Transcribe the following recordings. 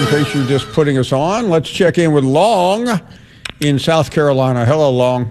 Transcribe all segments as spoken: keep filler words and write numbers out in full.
in case you're just putting us on, let's check in with Long in South Carolina. Hello, Long.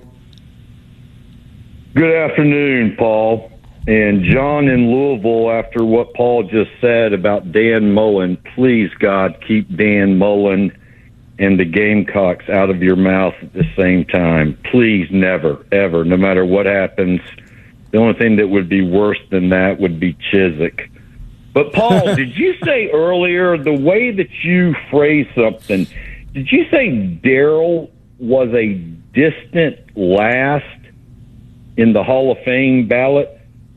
Good afternoon, Paul. And John in Louisville, after what Paul just said about Dan Mullen, please, God, keep Dan Mullen and the Gamecocks out of your mouth at the same time. Please, never, ever, no matter what happens. The only thing that would be worse than that would be Chiswick. But, Paul, did you say earlier, the way that you phrased something, did you say Darrell was a distant last in the Hall of Fame ballot?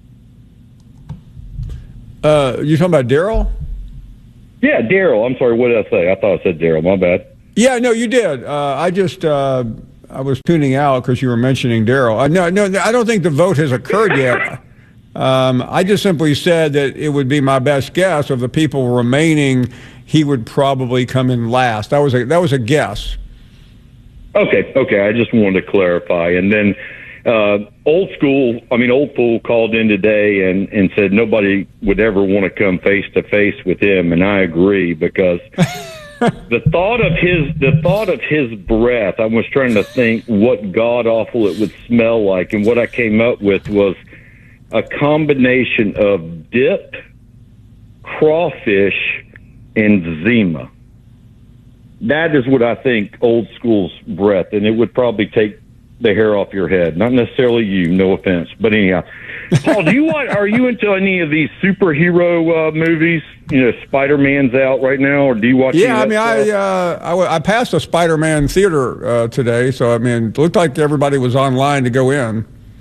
Uh, you talking about Darrell? Yeah, Darrell. I'm sorry, what did I say? I thought I said Darrell. My bad. Yeah, no, you did. Uh, I just uh, I was tuning out because you were mentioning Darrell. Uh, no, no, I don't think the vote has occurred yet. Um, I just simply said that it would be my best guess of the people remaining. He would probably come in last. That was a that was a guess. Okay, okay. I just wanted to clarify, and then. Uh, old school, I mean, old fool called in today and, and said nobody would ever want to come face to face with him, and I agree because the thought of his the thought of his breath. I was trying to think what god awful it would smell like, and what I came up with was a combination of dip, crawfish, and Zima. That is what I think old school's breath, and it would probably take the hair off your head. Not necessarily you, no offense. But anyhow, Paul, do you want, are you into any of these superhero uh, movies? You know, Spider-Man's out right now, or do you watch Yeah, I mean, stuff? I, uh, I, w- I passed a Spider-Man theater uh, today, so, I mean, it looked like everybody was online to go in.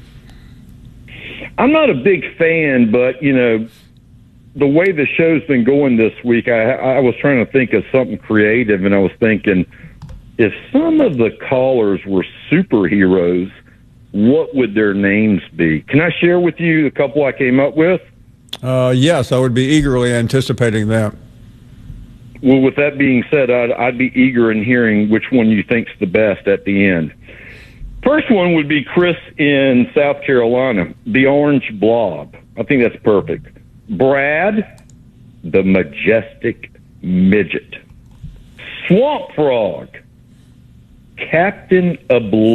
I'm not a big fan, but, you know, the way the show's been going this week, I, I was trying to think of something creative, and I was thinking, if some of the callers were superheroes, what would their names be? Can I share with you a couple I came up with? Uh, yes, I would be eagerly anticipating that. Well, with that being said, I'd, I'd be eager in hearing which one you think's the best at the end. First one would be Chris in South Carolina, the Orange Blob. I think that's perfect. Brad, the Majestic Midget. Swamp Frog, Captain Oblivion.